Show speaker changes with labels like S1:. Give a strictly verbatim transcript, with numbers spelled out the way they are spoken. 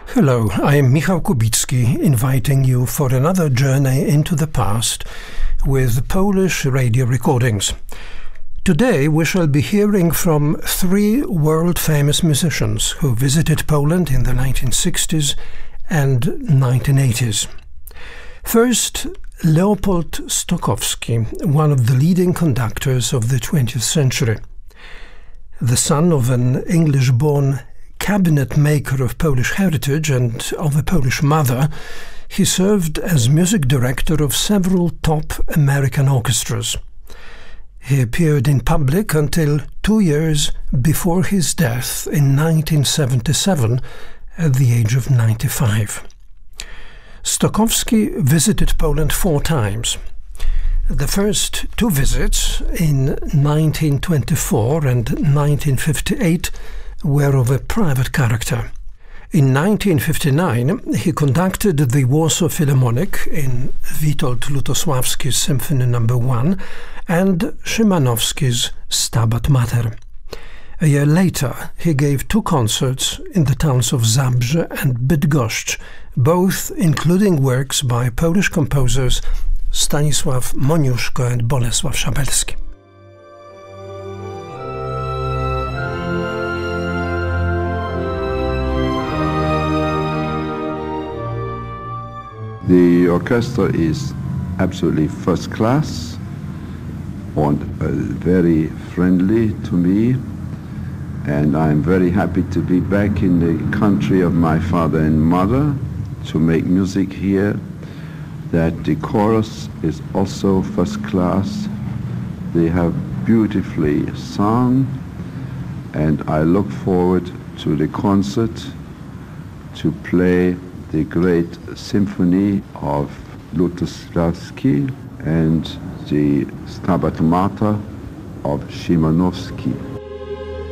S1: Hello, I am Michał Kubicki, inviting you for another journey into the past with Polish radio recordings. Today we shall be hearing from three world-famous musicians who visited Poland in the nineteen sixties and nineteen eighties. First, Leopold Stokowski, one of the leading conductors of the twentieth century. The son of an English-born cabinet maker of Polish heritage and of a Polish mother, he served as music director of several top American orchestras. He appeared in public until two years before his death in nineteen seventy-seven at the age of ninety-five. Stokowski visited Poland four times. The first two visits, in nineteen twenty-four and nineteen fifty-eight, were of a private character. In nineteen fifty-nine, he conducted the Warsaw Philharmonic in Witold Lutosławski's Symphony number one and Szymanowski's Stabat Mater. A year later, he gave two concerts in the towns of Zabrze and Bydgoszcz, both including works by Polish composers Stanisław Moniuszko and Bolesław Szabelski.
S2: The orchestra is absolutely first class and uh, very friendly to me, and I'm very happy to be back in the country of my father and mother to make music here. That the chorus is also first class. They have beautifully sung, and I look forward to the concert to play the great symphony of Lutosławski and the Stabat Mater of Szymanowski.